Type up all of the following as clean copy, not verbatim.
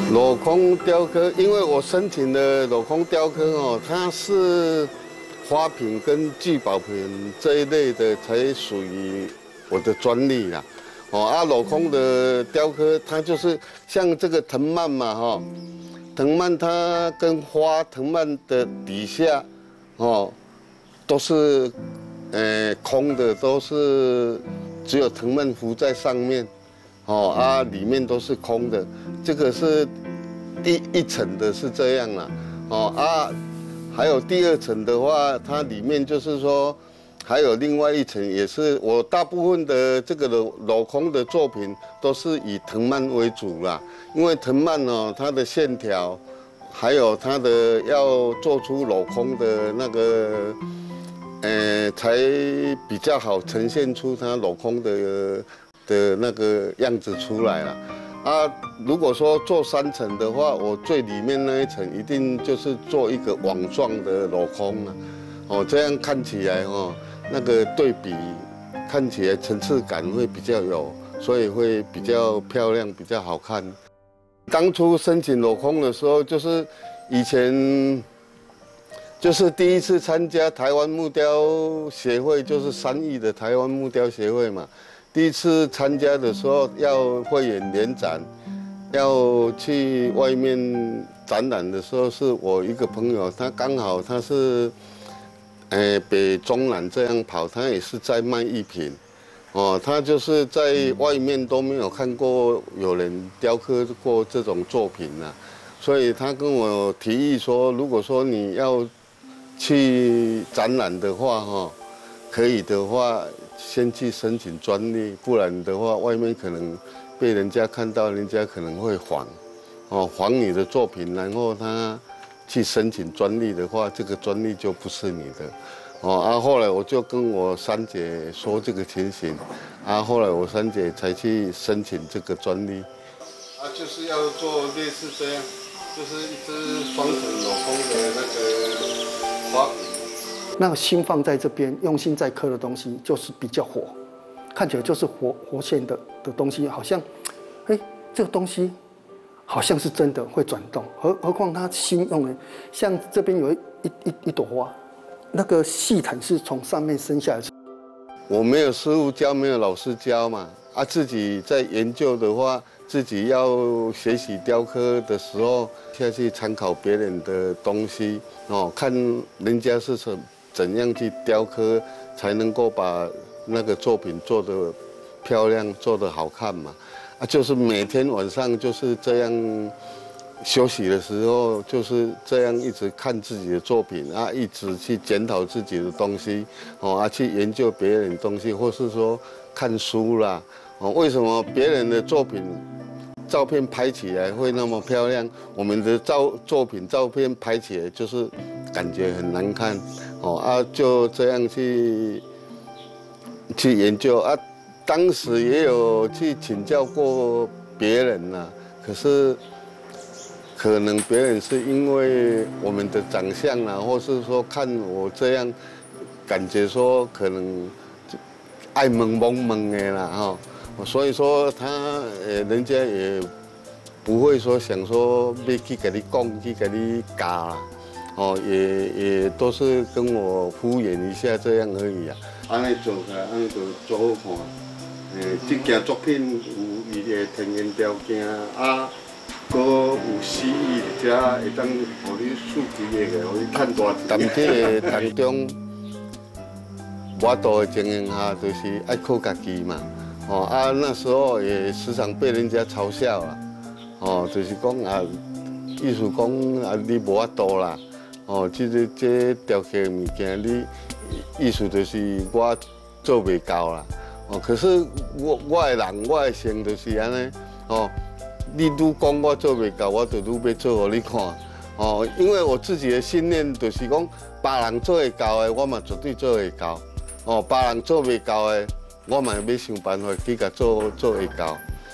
镂空雕刻，因为我申请的镂空雕刻哦，它是花瓶跟聚宝瓶这一类的才属于我的专利啦。镂空的雕刻，它就是像这个藤蔓嘛，藤蔓它跟藤蔓的底下，都是空的，都是只有藤蔓浮在上面。里面都是空的，这个是第一层的是这样啦，还有第二层的话，它里面就是说还有另外一层，也是我大部分的这个镂空的作品都是以藤蔓为主啦，因为藤蔓它的线条，还有它的要做出镂空的那个，才比较好呈现出它镂空的那个样子出来了。如果说做3层的话，我最里面那一层一定就是做一个网状的镂空了，这样看起来那个对比看起来层次感会比较有，所以会比较漂亮，比较好看。当初申请镂空的时候，就是以前就是第一次参加台湾木雕协会，就是3亿的台湾木雕协会嘛。第一次参加的时候要会演联展，要去外面展览的时候，是我一个朋友，他刚好他是，北中南这样跑，他也是在卖艺品，他就是在外面都没有看过有人雕刻过这种作品啊，所以他跟我提议说，如果说你要去展览的话，可以的话。先去申请专利，不然的话，外面可能被人家看到，人家可能会仿你的作品，然后他去申请专利的话，这个专利就不是你的，后来我就跟我三姐说这个情形，后来我三姐才去申请这个专利，就是要做类似这样，就是一只双层镂空的那个花瓶。 那个心放在这边，用心在刻的东西就是比较活，看起来就是活现的东西，好像，这个东西好像是真的会转动，何况他心用的，像这边有一朵花，那个细毯是从上面伸下来。 我没有师傅教，没有老师教嘛，自己在研究的话，自己要学习雕刻的时候，下去参考别人的东西，看人家是怎样去雕刻，才能够把那个作品做得漂亮，做得好看嘛。就是每天晚上就是这样休息的时候，就是这样一直看自己的作品一直去检讨自己的东西，去研究别人的东西，或是说看书啦，为什么别人的作品照片拍起来会那么漂亮，我们的作品照片拍起来就是感觉很难看，就这样去研究当时也有去请教过别人啦，可是可能别人是因为我们的长相啦，或是说看我这样，感觉说可能爱蒙的啦所以说人家也不会说想说要去给你讲，去给你教啦，也都是跟我敷衍一下这样而已啊。安尼做起来，安尼就做好看。这件作品有伊的天然条件搁有诗意，而且会当互你竖起个，互你看大。但这个当中，我度的情形下，就是爱靠家己嘛。那时候也时常被人家嘲笑啦。就是讲意思讲你无法度啦。这雕刻的物件，你意思就是我做袂到啦。可是我的人，我的性就是安尼。你愈讲我做袂到，我就愈要做给你看。因为我自己的信念就是讲，别人做会到的，我嘛绝对做会到。别人做袂到的，我嘛要想办法去甲做会到。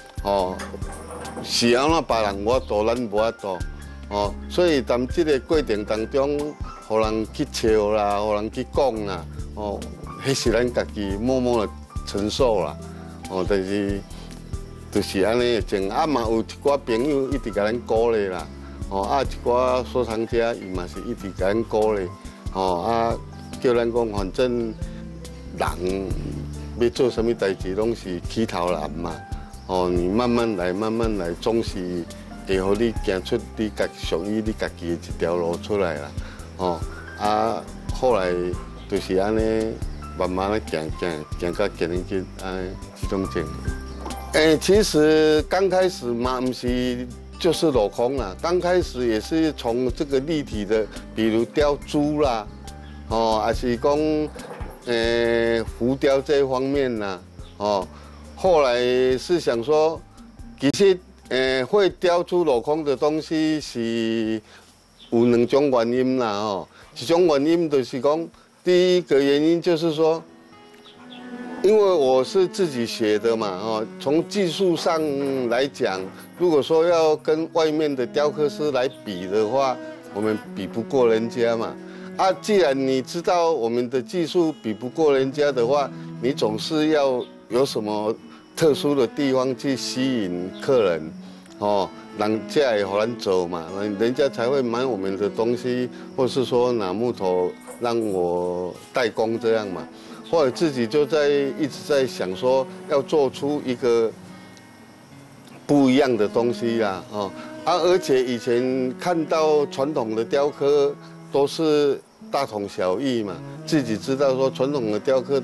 是安怎别人我度，咱无法度。所以在这个过程当中，互人去笑啦，互人去讲啦，迄是咱家己默默的承受啦。但是就是安尼种，啊嘛有一寡朋友一直甲咱鼓励啦，一寡收藏家伊嘛是一直甲咱鼓励，叫咱讲反正人要做什么代志拢是起头难嘛，你慢慢来，慢慢来，总是会互你行出你属于你家己的一条路出来啦，后来就是安尼慢慢的行到今日安尼这种情。其实刚开始嘛，不是就是镂空啦，刚开始也是从这个立体的，比如雕猪啦，还是讲浮雕这方面啦，后来是想说，其实会雕出镂空的东西是有两种原因啦，一种原因就是讲，第一个原因就是说。因为我是自己学的嘛，从技术上来讲，如果说要跟外面的雕刻师来比的话，我们比不过人家嘛。既然你知道我们的技术比不过人家的话，你总是要有什么特殊的地方去吸引客人，人家也好难走嘛，人家才会买我们的东西，或是说拿木头让我代工这样嘛。或者自己就一直在想说，要做出一个不一样的东西啦，而且以前看到传统的雕刻都是大同小异嘛，自己知道说传统的雕刻